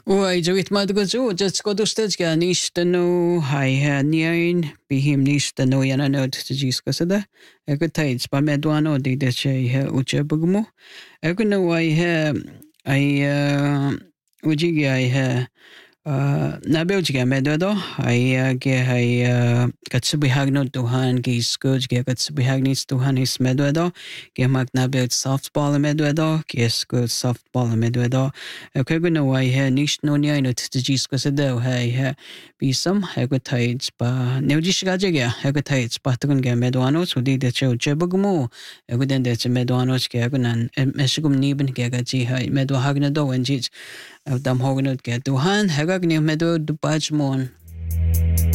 Oi, Joit Madgozo, just go to stage ga nishtano, hai niain, bihim nishtano yanano to Giscasada. A good tides by Meduano, did the che Uchebugmo. I could know Ujigi Nabeljiga Medodo, Katsubi Duhan, Giscoach, Katsubi Hagnis Duhan is Medodo, Gemak Nabel softball Medodo, Gesco softball Medodo. A Kagano, Nish Nonia, no Giscasado, Bisum, Hagatides, Neujishgaja, Hagatides, Patagon Meduanos, who did the show Jebugmo, a good end that's a Meduanos, Gagan, and Meshigum Neben, Gagaji, Medo Hagnado, and Jits. Dam hogenut get duhan hagag ni medo dubaj mon